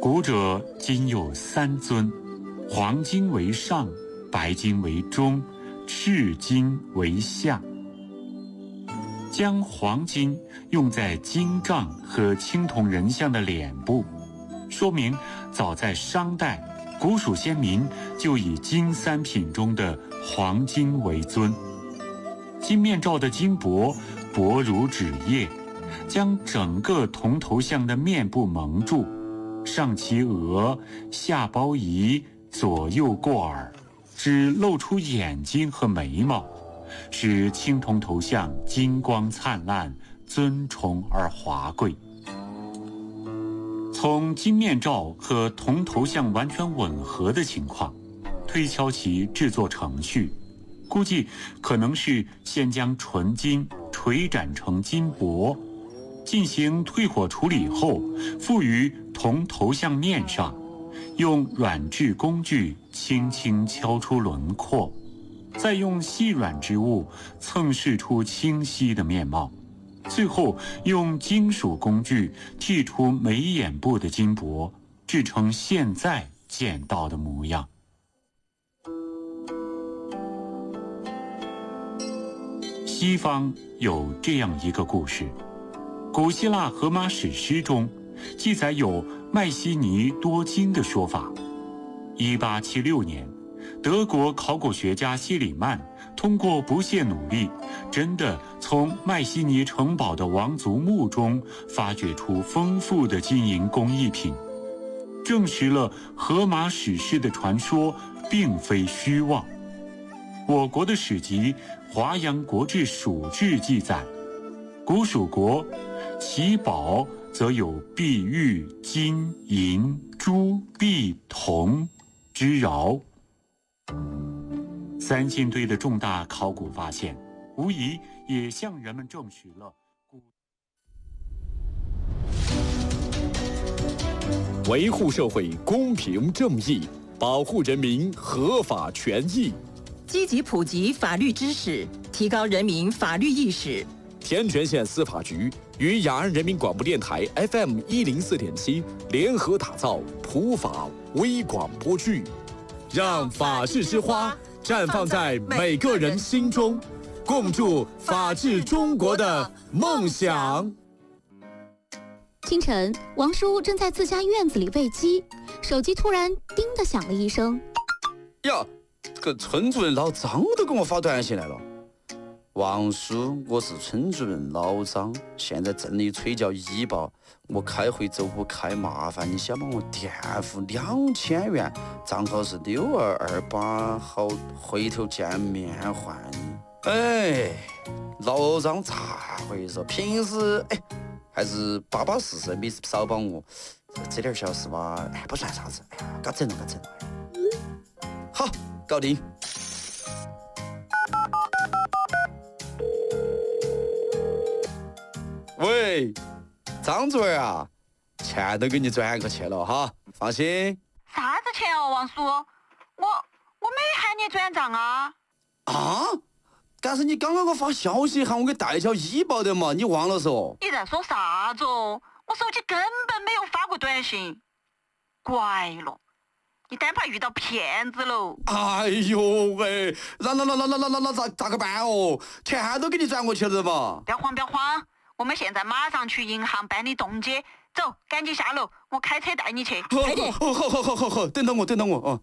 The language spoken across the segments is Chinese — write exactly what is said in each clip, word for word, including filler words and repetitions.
古者今有三尊，黄金为上，白金为中，赤金为下。将黄金用在金杖和青铜人像的脸部，说明早在商代，古蜀先民就以金三品中的黄金为尊。金面罩的金箔薄如纸页，将整个铜头像的面部蒙住，上齐额，下包仪，左右过耳，只露出眼睛和眉毛，使青铜头像金光灿烂，尊崇而华贵。从金面罩和铜头像完全吻合的情况，推敲其制作程序，估计可能是先将纯金锤斩成金箔，进行退火处理后，附于铜头像面上，用软质工具轻轻敲出轮廓，再用细软之物蹭拭出清晰的面貌，最后用金属工具剔除眉眼部的金箔，制成现在见到的模样。西方有这样一个故事，古希腊荷马史诗中记载有麦西尼多金的说法。一八七六年，德国考古学家希里曼通过不懈努力，真的从麦西尼城堡的王族墓中发掘出丰富的金银工艺品，证实了荷马史诗的传说并非虚妄。我国的史籍《华阳国志·蜀志》记载，古蜀国其宝则有碧玉、金银、珠、璧、铜之饶。三星堆的重大考古发现，无疑也向人们证实了古维护社会公平正义，保护人民合法权益， 积极普及法律知识，提高人民法律意识。 天全县司法局与雅安人民广播电台 F M 一零四点七联合打造普法微广播剧，让法治之花绽放在每个人心中，共筑法治中国的梦想。 清晨，王叔正在自家院子里喂鸡，手机突然叮的响了一声。 呀，这个村主任老张都给我发短信来了。王叔，我是村主任老张，现在镇里催缴医保，我开会走不开，麻烦你先帮我垫付两千元，账号是六二二八，好回头见面还你。哎，老张咋回事？平时哎还是巴巴适适，没事少帮我，这点小事吧，哎不算啥子，哎呀，搞整了搞整了。好，搞定。喂，张主任啊，钱都给你转过去了哈，放心。 啥子钱哦，王叔？我我没喊你转账啊。 啊？但是你刚刚给我发消息喊我给代缴医保的嘛，你忘了嗦？ 你在说啥子哦？我手机根本没有发过短信。怪了，你单怕遇到骗子喽。 哎呦喂，那那那那那那那那咋咋个办哦？钱都给你转过去了嘛。 不要慌不要慌，我们现在马上去银行办理冻结。走，赶紧下楼，我开车带你去。 快点！好好好好好好，等等我，等等我哦。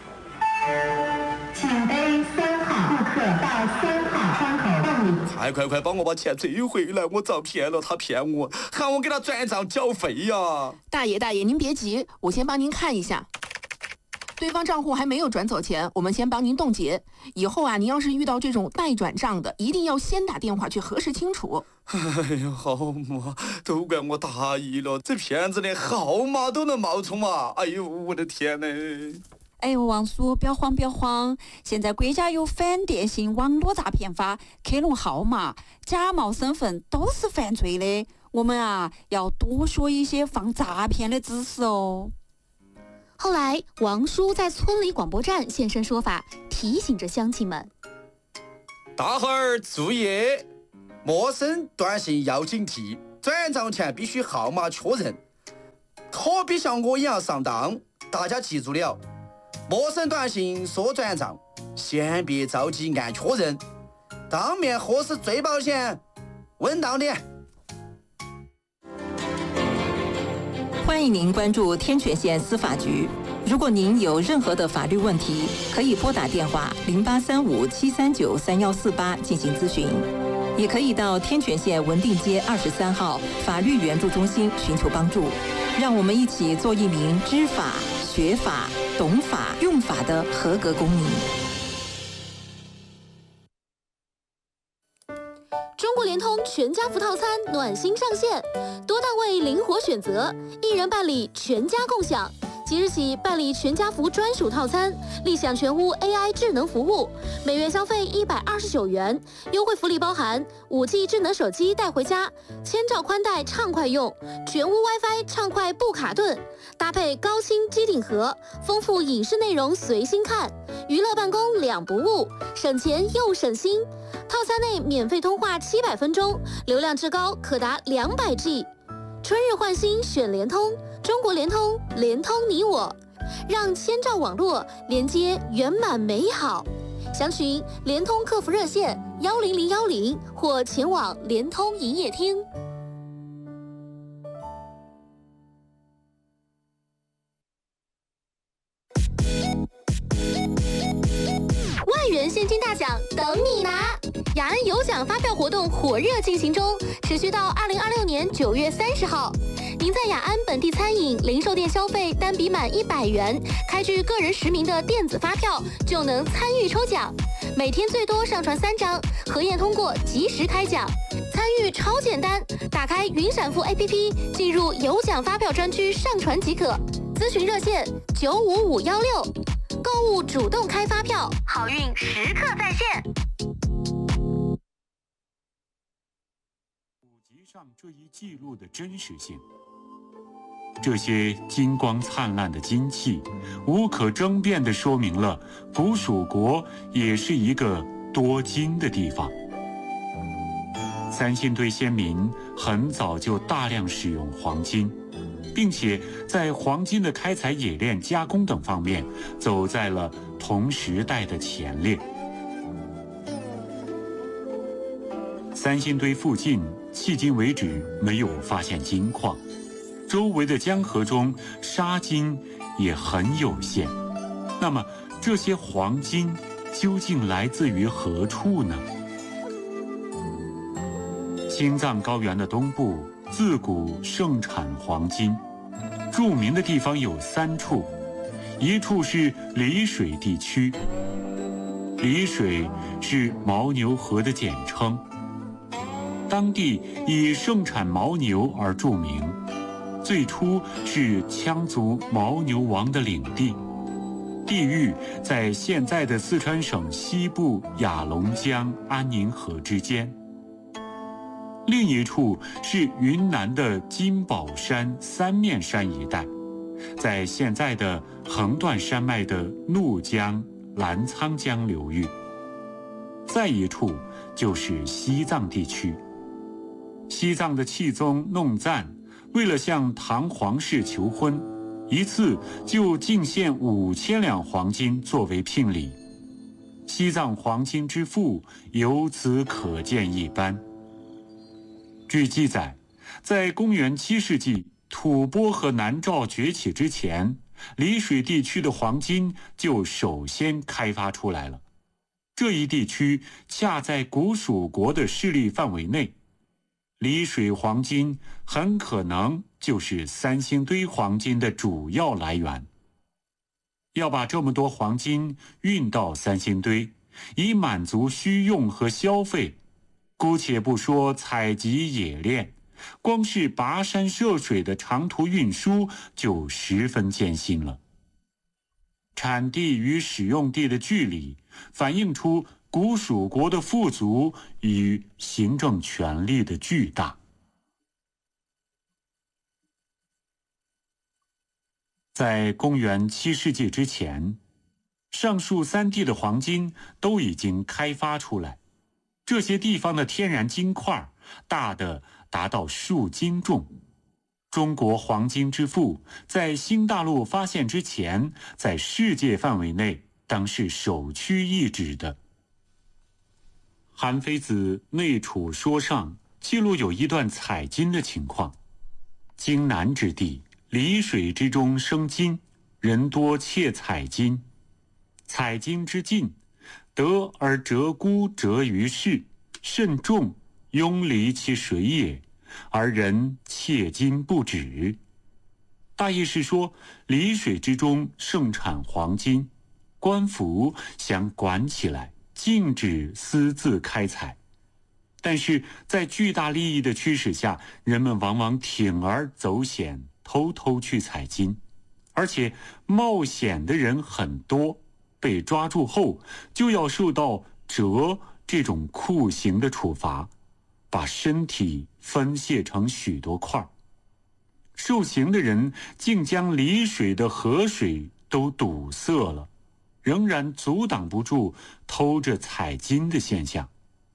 请背三号顾客到三号窗口办理。 快快快，帮我把钱追回来！我遭骗了，他骗我，喊我给他转账缴费呀。 大爷大爷，您别急，我先帮您看一下。对方账户还没有转走钱，我们先帮您冻结。以后啊，您要是遇到这种待转账的，一定要先打电话去核实清楚。 哎呀，好嘛，都怪我大意了，这骗子连号码都能冒充嘛！哎呦，我的天哪！ 哎呦，王叔，不要慌，不要慌！现在国家有反电信网络诈骗法，克隆号码、假冒身份都是犯罪的。我们啊，要多学一些防诈骗的知识哦。 后来，王叔在村里广播站现身说法，提醒着乡亲们： 大伙儿注意，陌生短信要警惕，转账前必须号码确认，可可别像我一样上当。大家记住了，陌生短信说转账，先别着急按确认，当面核实最保险，稳当点。 欢迎您关注天泉县司法局。如果您有任何的法律问题，可以拨打电话零八三五七三九三幺四八进行咨询，也可以到天泉县文定街二十三号法律援助中心寻求帮助。让我们一起做一名知法、学法、懂法、用法的合格公民。 中国联通全家福套餐暖心上线，多档位灵活选择，一人办理全家共享。即日起办理全家福专属套餐，立享全屋 A I 智能服务，每月消费一百二十九元，优惠福利包含五 G 智能手机带回家，千兆宽带畅快用，全屋 WiFi 畅快不卡顿，搭配高清机顶盒，丰富影视内容随心看，娱乐办公两不误，省钱又省心。套餐内免费通话七百分钟，流量至高可达两百 G。春日换新选联通，中国联通，联通你我，让千兆网络连接圆满美好。详询联通客服热线幺零零幺零或前往联通营业厅。万元现金大奖等你拿！雅安有奖发票活动火热进行中，持续到二零二六年九月三十号。您在雅安本地餐饮、零售店消费单笔满一百元，开具个人实名的电子发票，就能参与抽奖。每天最多上传三张，核验通过及时开奖。参与超简单，打开云闪付 A P P， 进入有奖发票专区上传即可。咨询热线九五五幺六。购物主动开发票，好运时刻在线。 古籍上这一记录的真实性，这些金光灿烂的金器，无可争辩地说明了古蜀国也是一个多金的地方。三星堆先民很早就大量使用黄金，并且在黄金的开采、冶炼、加工等方面走在了同时代的前列。三星堆附近迄今为止没有发现金矿，周围的江河中沙金也很有限。那么这些黄金究竟来自于何处呢？青藏高原的东部自古盛产黄金，著名的地方有三处，一处是丽水地区。丽水是牦牛河的简称，当地以盛产牦牛而著名，最初是羌族牦牛王的领地，地域在现在的四川省西部雅龙江安宁河之间。另一处是云南的金宝山三面山一带，在现在的横断山脉的怒江、澜沧江流域。再一处就是西藏地区。西藏的契宗弄赞为了向唐皇室求婚，一次就进献五千两黄金作为聘礼。西藏黄金之富由此可见一斑。据记载，在公元七世纪吐蕃和南诏崛起之前，丽水地区的黄金就首先开发出来了。这一地区恰在古蜀国的势力范围内，丽水黄金很可能就是三星堆黄金的主要来源。要把这么多黄金运到三星堆，以满足需用和消费，姑且不说采集冶炼，光是跋山涉水的长途运输就十分艰辛了。产地与使用地的距离，反映出古蜀国的富足与行政权力的巨大。在公元七世纪之前，上述三地的黄金都已经开发出来。这些地方的天然金块大的达到数斤重， 中国黄金之父在新大陆发现之前，在世界范围内当是首屈一指的。韩非子《内储说》上记录有一段采金的情况：荆南之地，离水之中生金，人多窃采金。采金之尽，得而折孤折于市，甚众，拥离其水也，而人窃金不止。大意是说，离水之中盛产黄金，官府想管起来，禁止私自开采。但是在巨大利益的驱使下，人们往往铤而走险，偷偷去采金，而且冒险的人很多，被抓住后就要受到折这种酷刑的处罚，把身体分卸成许多块。受刑的人竟将离水的河水都堵塞了，仍然阻挡不住偷着采金的现象。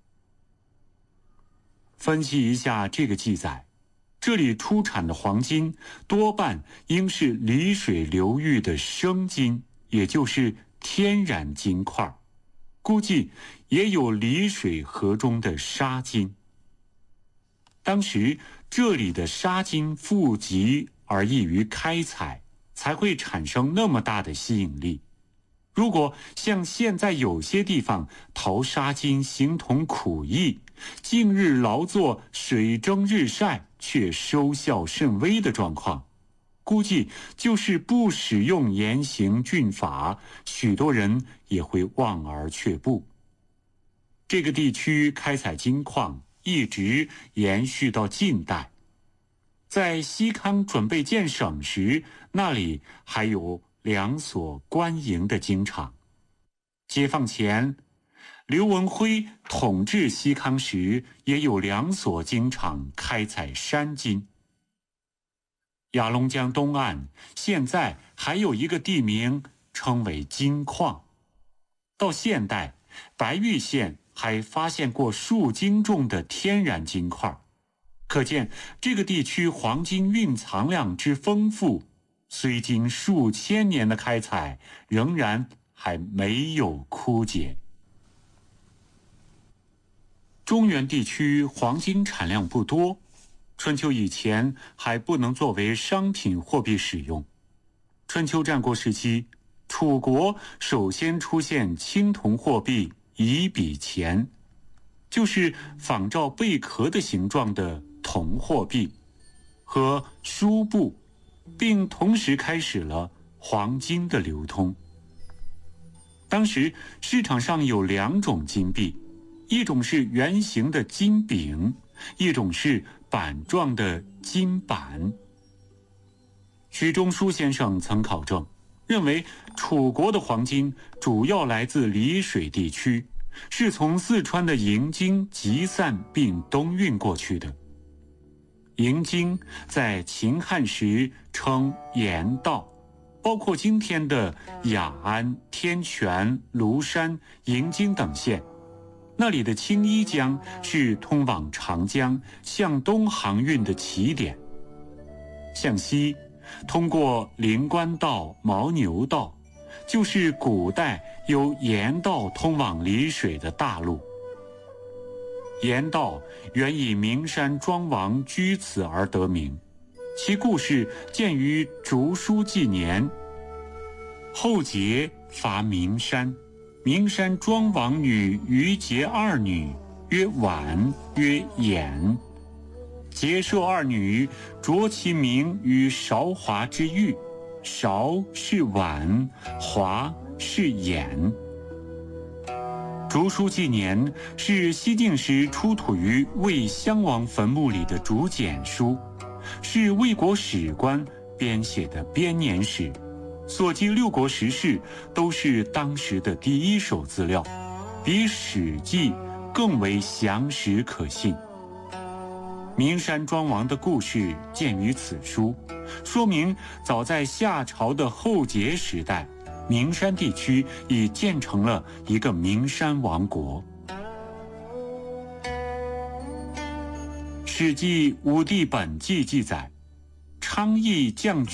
分析一下这个记载，这里出产的黄金多半应是离水流域的生金，也就是天然金块，估计也有离水河中的沙金。当时这里的沙金富集而易于开采，才会产生那么大的吸引力。如果像现在有些地方淘沙金形同苦役，近日劳作，水蒸日晒，却收效甚微的状况，估计就是不使用严刑峻法，许多人也会望而却步。这个地区开采金矿一直延续到近代，在西康准备建省时，那里还有两所官营的金厂。解放前，刘文辉统治西康时，也有两所金厂开采山金。雅龙江东岸现在还有一个地名称为金矿。到现代，白玉县还发现过数斤重的天然金块，可见这个地区黄金蕴藏量之丰富，虽经数千年的开采，仍然还没有枯竭。中原地区黄金产量不多，春秋以前还不能作为商品货币使用。春秋战国时期，楚国首先出现青铜货币乙比钱，就是仿照贝壳的形状的铜货币和输布，并同时开始了黄金的流通。当时市场上有两种金币，一种是圆形的金饼，一种是板状的金板。许中书先生曾考证，认为楚国的黄金主要来自离水地区，是从四川的营京集散并东运过去的。营京在秦汉时称盐道，包括今天的雅安、天全、庐山、营京等县。那里的青衣江是通往长江向东航运的起点。向西通过灵官道、牦牛道，就是古代由盐道通往离水的大路。盐道原以名山庄王居此而得名，其故事见于《竹书纪年》。后桀伐名山，名山庄王女于桀二女，曰婉，曰衍。桀受二女，着其名于韶华之玉，韶是婉，华是衍。竹书纪年是西晋时出土于魏襄王坟墓里的竹简书，是魏国史官编写的编年史，所记六国时事都是当时的第一手资料，比《史记》更为详实可信。名山庄王的故事见于此书，说明早在夏朝的后桀时代，名山地区已建成了一个名山王国。《史记·武帝本纪》记载， 汤毅将军